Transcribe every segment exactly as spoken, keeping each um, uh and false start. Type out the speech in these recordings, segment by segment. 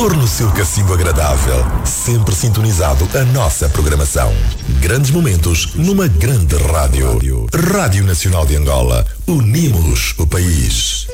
Torne o seu cacimbo agradável, sempre sintonizado a nossa programação. Grandes momentos numa grande rádio. Rádio Nacional de Angola. Unimos o país.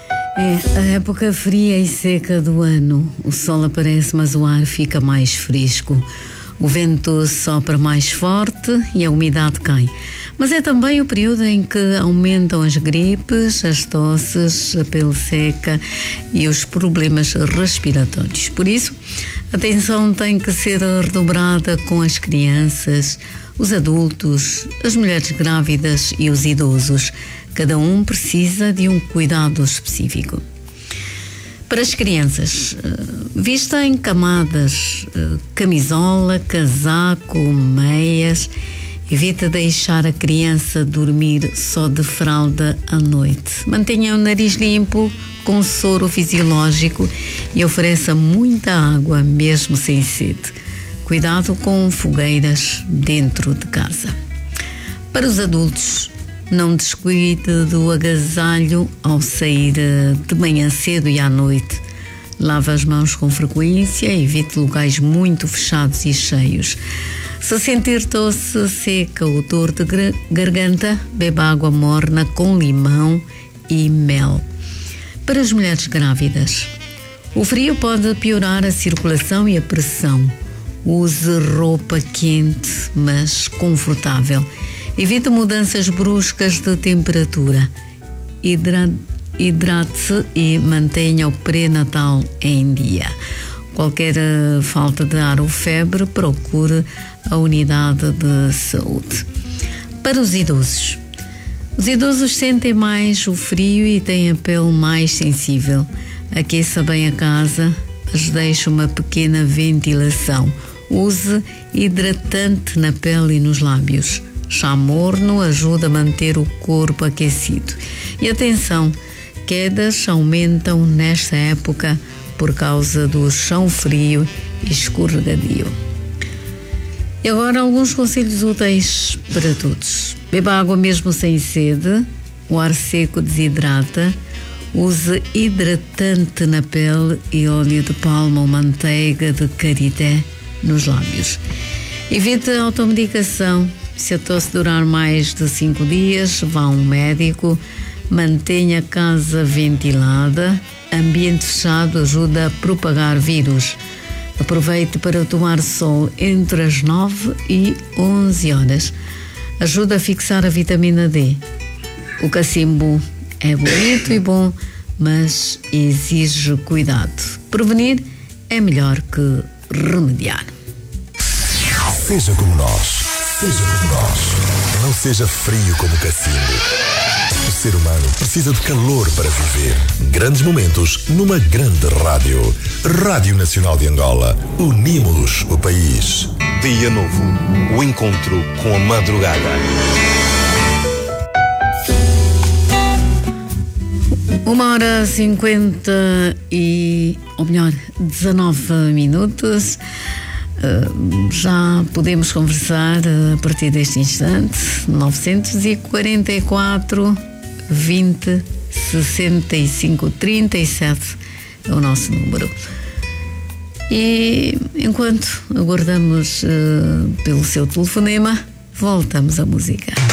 É a época fria e seca do ano. O sol aparece, mas o ar fica mais fresco. O vento sopra mais forte e a umidade cai. Mas é também o período em que aumentam as gripes, as tosses, a pele seca e os problemas respiratórios. Por isso, a atenção tem que ser redobrada com as crianças, os adultos, as mulheres grávidas e os idosos. Cada um precisa de um cuidado específico. Para as crianças, vista em camadas, camisola, casaco, meias. Evita deixar a criança dormir só de fralda à noite. Mantenha o nariz limpo, com soro fisiológico e ofereça muita água, mesmo sem sede. Cuidado com fogueiras dentro de casa. Para os adultos, não descuide do agasalho ao sair de manhã cedo e à noite. Lave as mãos com frequência, evite locais muito fechados e cheios. Se sentir tosse seca ou dor de garganta, beba água morna com limão e mel. Para as mulheres grávidas, o frio pode piorar a circulação e a pressão. Use roupa quente, mas confortável. Evite mudanças bruscas de temperatura. Hidra- Hidrate-se e mantenha o pré-natal em dia. Qualquer uh, falta de ar ou febre, procure a unidade de saúde. Para os idosos. Os idosos sentem mais o frio e têm a pele mais sensível. Aqueça bem a casa, mas deixe uma pequena ventilação. Use hidratante na pele e nos lábios. Chá morno ajuda a manter o corpo aquecido. E atenção, quedas aumentam nesta época por causa do chão frio e escorregadio. E agora alguns conselhos úteis para todos. Beba água mesmo sem sede, o ar seco desidrata, use hidratante na pele e óleo de palma ou manteiga de karité nos lábios. Evite a automedicação. Se a tosse durar mais de cinco dias, vá a um médico. Mantenha a casa ventilada. Ambiente fechado ajuda a propagar vírus. Aproveite para tomar sol entre as nove e onze horas. Ajuda a fixar a vitamina D. O cacimbo é bonito e bom, mas exige cuidado. Prevenir é melhor que remediar. Seja como nós. Seja como nós. Não seja frio como o cacimbo. O ser humano precisa de calor para viver. Grandes momentos numa grande rádio. Rádio Nacional de Angola. Unimos o país. Dia novo. O encontro com a madrugada. Uma hora cinquenta e, ou melhor, dezanove minutos. Uh, já podemos conversar uh, a partir deste instante. Novecentos e quarenta e quatro, vinte, sessenta e cinco, trinta e sete é o nosso número. E enquanto aguardamos uh, pelo seu telefonema, voltamos à música.